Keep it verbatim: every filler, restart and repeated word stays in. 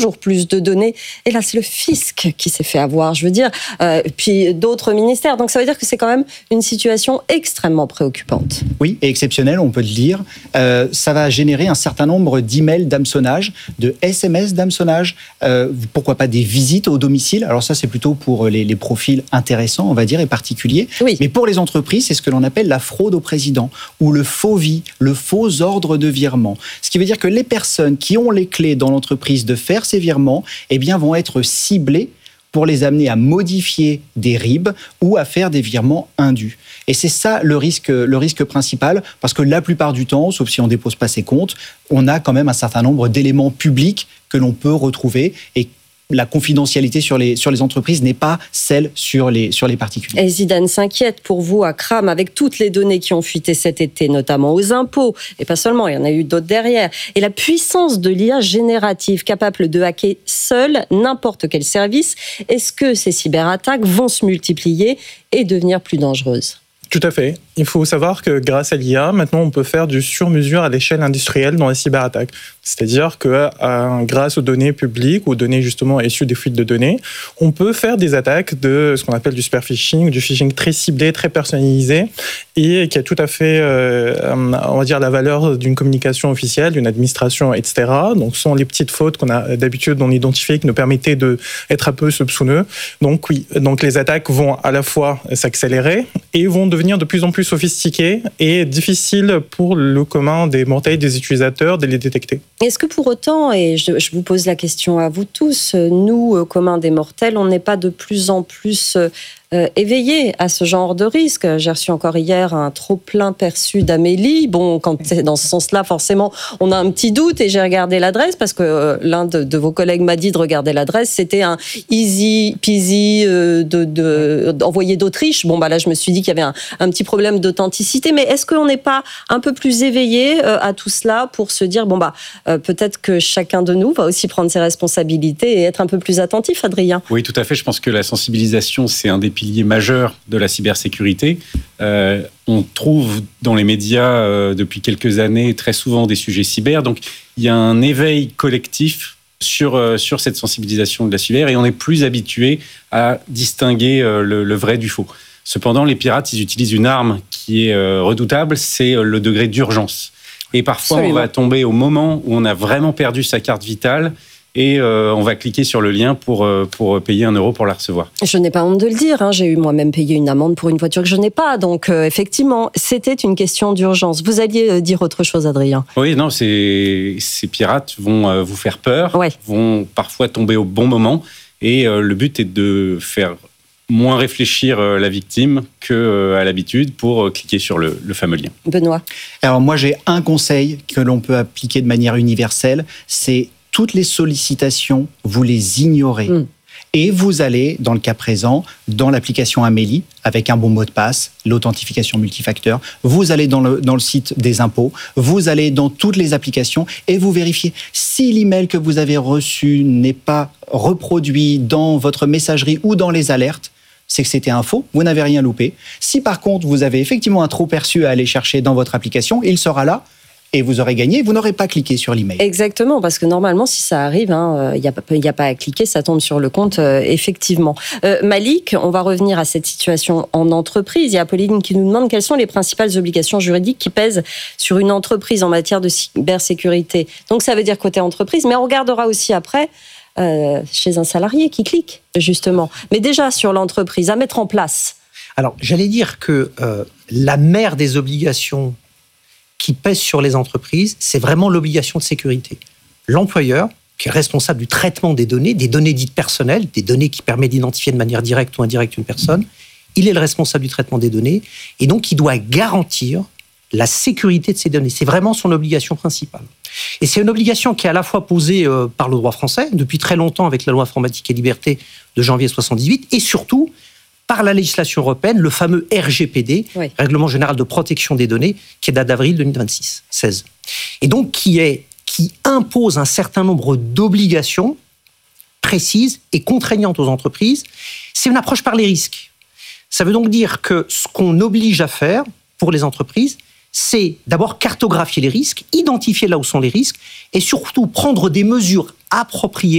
toujours plus de données. Et là, c'est le fisc qui s'est fait avoir, je veux dire, euh, puis d'autres ministères. Donc ça veut dire que c'est quand même une situation extrêmement préoccupante. Oui, et exceptionnelle, on peut le dire. Euh, ça va générer un certain nombre d'emails d'hameçonnage, de S M S d'hameçonnage, euh, pourquoi pas des visites au domicile. Alors ça, c'est plutôt pour les, les profils intéressants, on va dire, et particuliers. Oui. Mais pour les entreprises, c'est ce que l'on appelle la fraude au président ou le faux V I, le faux ordre de virement. Ce qui veut dire que les personnes qui ont les clés dans l'entreprise de faire ces virements, eh bien, vont être ciblées pour les amener à modifier des R I B ou à faire des virements indus. Et c'est ça le risque, le risque principal, parce que la plupart du temps, sauf si on ne dépose pas ses comptes, on a quand même un certain nombre d'éléments publics que l'on peut retrouver, et la confidentialité sur les, sur les entreprises n'est pas celle sur les, sur les particuliers. Et Zidane s'inquiète pour vous à Kram, avec toutes les données qui ont fuité cet été, notamment aux impôts, et pas seulement, il y en a eu d'autres derrière. Et la puissance de l'I A générative, capable de hacker seul n'importe quel service, est-ce que ces cyberattaques vont se multiplier et devenir plus dangereuses ? Tout à fait. Il faut savoir que grâce à l'I A, maintenant, on peut faire du sur-mesure à l'échelle industrielle dans les cyberattaques. C'est-à-dire que euh, grâce aux données publiques, aux données justement issues des fuites de données, on peut faire des attaques de ce qu'on appelle du spear phishing, du phishing très ciblé, très personnalisé, et qui a tout à fait, euh, on va dire, la valeur d'une communication officielle, d'une administration, et cetera. Donc, ce sont les petites fautes qu'on a d'habitude on identifié qui nous permettaient d'être un peu soupçonneux. Donc, oui, donc les attaques vont à la fois s'accélérer et vont devenir de plus en plus sophistiquées et difficiles pour le commun des mortels, des utilisateurs, de les détecter. Est-ce que pour autant, et je, je vous pose la question à vous tous, nous, commun des mortels, on n'est pas de plus en plus euh, éveillés à ce genre de risque ? J'ai reçu encore hier un trop-plein perçu d'Amélie. Bon, quand c'est dans ce sens-là, forcément, on a un petit doute, et j'ai regardé l'adresse, parce que euh, l'un de, de vos collègues m'a dit de regarder l'adresse. C'était un easy peasy euh, de, de, d'envoyé d'Autriche. Bon, bah là, je me suis dit qu'il y avait un, un petit problème d'authenticité. Mais est-ce qu'on n'est pas un peu plus éveillé euh, à tout cela pour se dire, bon, bah, euh, peut-être que chacun de nous va aussi prendre ses responsabilités et être un peu plus attentif, Adrien ? Oui, tout à fait. Je pense que la sensibilisation, c'est un des piliers majeurs de la cybersécurité. Euh, on trouve dans les médias euh, depuis quelques années très souvent des sujets cyber. Donc, il y a un éveil collectif sur, euh, sur cette sensibilisation de la cyber, et on est plus habitué à distinguer euh, le, le vrai du faux. Cependant, les pirates, ils utilisent une arme qui est euh, redoutable, c'est le degré d'urgence. Et parfois, Absolument. on va tomber au moment où on a vraiment perdu sa carte vitale, et euh, on va cliquer sur le lien pour, euh, pour payer un euro pour la recevoir. Je n'ai pas honte de le dire, hein. J'ai eu moi-même payé une amende pour une voiture que je n'ai pas. Donc, euh, effectivement, c'était une question d'urgence. Vous alliez euh, dire autre chose, Adrien ? Oui, non, ces, ces pirates vont euh, vous faire peur, ouais. vont parfois tomber au bon moment, et euh, le but est de faire moins réfléchir euh, la victime qu'à euh, l'habitude pour euh, cliquer sur le, le fameux lien. Benoît ? Alors moi, j'ai un conseil que l'on peut appliquer de manière universelle, c'est toutes les sollicitations, vous les ignorez. Mmh. Et vous allez, dans le cas présent, dans l'application Amélie, avec un bon mot de passe, l'authentification multifacteur, vous allez dans le, dans le site des impôts, vous allez dans toutes les applications et vous vérifiez si l'email que vous avez reçu n'est pas reproduit dans votre messagerie ou dans les alertes, c'est que c'était un faux, vous n'avez rien loupé. Si par contre, vous avez effectivement un trop perçu à aller chercher dans votre application, il sera là. Et vous aurez gagné, vous n'aurez pas cliqué sur l'email. Exactement, parce que normalement, si ça arrive, il hein, n'y a, a pas à cliquer, ça tombe sur le compte, euh, effectivement. Euh, Malik, on va revenir à cette situation en entreprise. Il y a Apolline qui nous demande quelles sont les principales obligations juridiques qui pèsent sur une entreprise en matière de cybersécurité. Donc ça veut dire côté entreprise, mais on regardera aussi après euh, chez un salarié qui clique, justement. Mais déjà sur l'entreprise, à mettre en place. Alors, j'allais dire que euh, la mère des obligations qui pèse sur les entreprises, c'est vraiment l'obligation de sécurité. L'employeur, qui est responsable du traitement des données, des données dites personnelles, des données qui permettent d'identifier de manière directe ou indirecte une personne, il est le responsable du traitement des données, et donc il doit garantir la sécurité de ces données. C'est vraiment son obligation principale. Et c'est une obligation qui est à la fois posée euh, par le droit français, depuis très longtemps avec la loi informatique et liberté de janvier soixante-dix-huit, et surtout par la législation européenne, le fameux R G P D, oui. Règlement général de protection des données, qui date d'avril deux mille vingt-six, seize. Et donc qui, est, qui impose un certain nombre d'obligations précises et contraignantes aux entreprises. C'est une approche par les risques. Ça veut donc dire que ce qu'on oblige à faire pour les entreprises, c'est d'abord cartographier les risques, identifier là où sont les risques, et surtout prendre des mesures appropriées